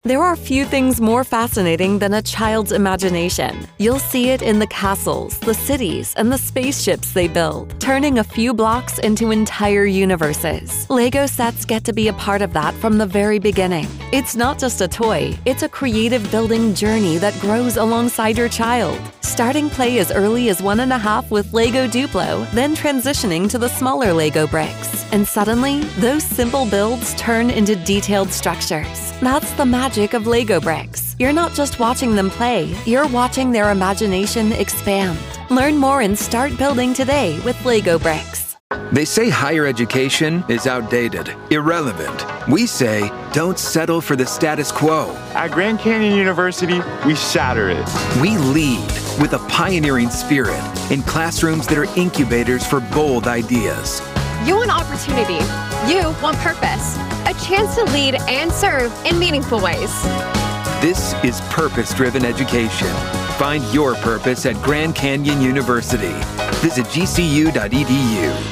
There are few things more fascinating than a child's imagination. You'll see it in the castles, the cities, and the spaceships they build, turning a few blocks into entire universes. Lego sets get to be a part of that from the very beginning. It's not just a toy, it's a creative building journey that grows alongside your child. Starting play as early as 1.5 with Lego Duplo, then transitioning to the smaller Lego bricks. And suddenly, those simple builds turn into detailed structures. That's the magic of Lego bricks. You're not just watching them play, you're watching their imagination expand. Learn more and start building today with Lego bricks. They say higher education is outdated, irrelevant. We say don't settle for the status quo. At Grand Canyon University, we shatter it. We lead with a pioneering spirit in classrooms that are incubators for bold ideas. You want opportunity. You want purpose. A chance to lead and serve in meaningful ways. This is purpose-driven education. Find your purpose at Grand Canyon University. Visit gcu.edu.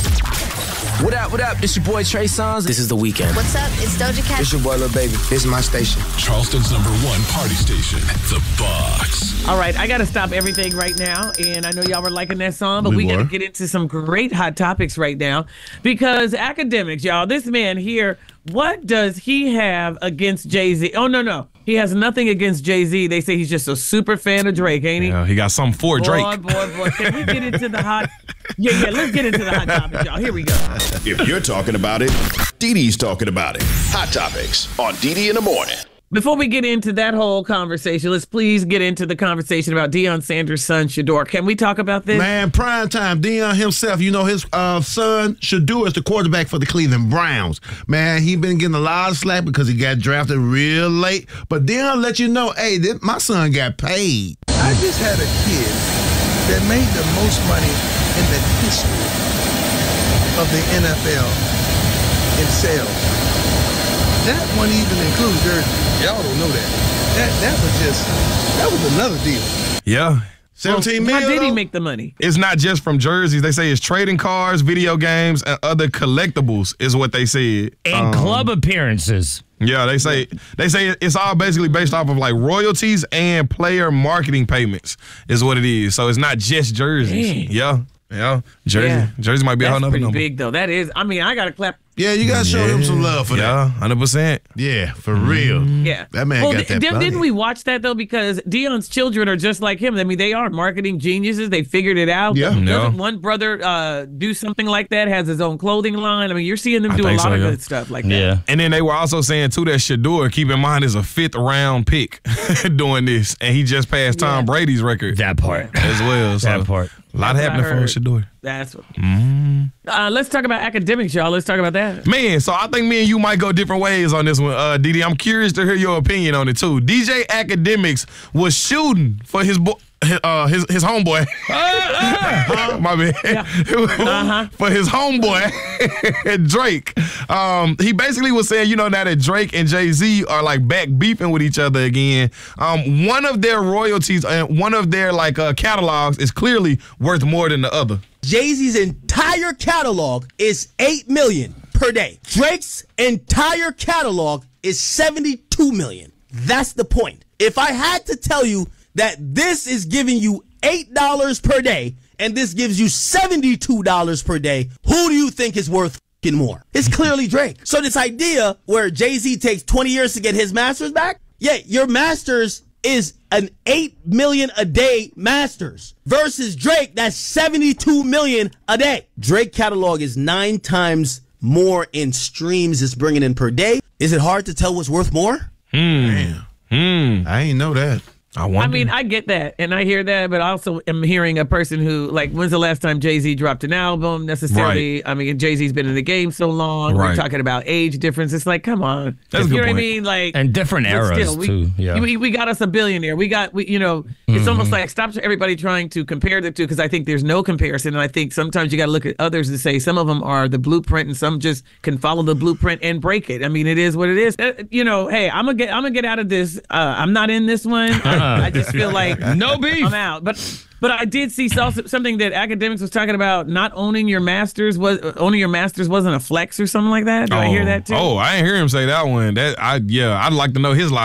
What up? This your boy Trey Songz. This is The Weeknd. What's up? It's Doja Cat. It's your boy Lil Baby. This is my station. Charleston's #1 party station, The Box. All right, I got to stop everything right now. And I know y'all were liking that song, but we got to get into some great hot topics right now. Because academics, y'all, this man here, what does he have against Jay-Z? Oh, no. He has nothing against Jay-Z. They say he's just a super fan of Drake, ain't he? Yeah, he got something for Drake. Boy. Can we get into the hot... Yeah, let's get into the hot topics, y'all. Here we go. If you're talking about it, Dee Dee's talking about it. Hot Topics on Dee Dee in the Morning. Before we get into that whole conversation, let's please get into the conversation about Deion Sanders' son, Shedeur. Can we talk about this? Man, prime time. Deion himself, you know, his son, Shedeur, is the quarterback for the Cleveland Browns. Man, he been getting a lot of slack because he got drafted real late. But Deion let you know, hey, my son got paid. I just had a kid that made the most money in the history of the NFL in sales. That one even includes jerseys. Y'all don't know that. That was another deal. Yeah. 17 million. How did he make the money? It's not just from jerseys. They say it's trading cards, video games, and other collectibles is what they said. And club appearances. Yeah, they say it's all basically based off of like royalties and player marketing payments is what it is. So it's not just jerseys. Dang. Yeah. Jersey might be a whole nother number. That's pretty big though. That is. I mean, I gotta clap. Yeah, you gotta show him some love for that. Yeah, 100%. Yeah, for real. Yeah, that man got that. Didn't we watch that though? Because Deion's children are just like him. I mean, they are marketing geniuses. They figured it out. Yeah. Doesn't one brother do something like that? Has his own clothing line. I mean, you're seeing them do a lot of good stuff like that. Yeah. And then they were also saying too that Shedeur, keep in mind, is a 5th round pick doing this, and he just passed Tom Brady's record. That part as well. So that part. A lot happening for Shedeur. That's what. Let's talk about academics, y'all. Let's talk about that. Man, so I think me and you might go different ways on this one, Dee Dee. I'm curious to hear your opinion on it too. DJ Academics was shooting for his homeboy. My bad. Yeah. For his homeboy Drake. He basically was saying, you know, now that Drake and Jay-Z are like back beefing with each other again, one of their royalties and one of their catalogs is clearly worth more than the other. Jay-Z's entire catalog is $8 million per day. Drake's entire catalog is $72 million. That's the point. If I had to tell you that this is giving you $8 per day and this gives you $72 per day, who do you think is worth more? It's clearly Drake. So this idea where Jay-Z takes 20 years to get his masters back, yeah, your masters is an $8 million a day masters versus Drake, that's $72 million a day. Drake catalog is 9 times more in streams it's bringing in per day. Is it hard to tell what's worth more? I ain't know that. I mean, I get that, and I hear that, but I also am hearing a person who, like, when's the last time Jay-Z dropped an album necessarily? Right. I mean, Jay-Z's been in the game so long. Right. We're talking about age difference. It's like, come on. That's a good you know point. what I mean? Like, and different eras, too. Yeah. We got us a billionaire. It's almost like stop everybody trying to compare the two because I think there's no comparison, and I think sometimes you got to look at others and say some of them are the blueprint and some just can follow the blueprint and break it. I mean, it is what it is. Hey, I'm gonna get out of this. I'm not in this one. I just feel like no beef. I'm out. But I did see something that academics was talking about. Not owning your masters wasn't a flex or something like that. Did I hear that too? Oh, I didn't hear him say that one. I'd like to know his life.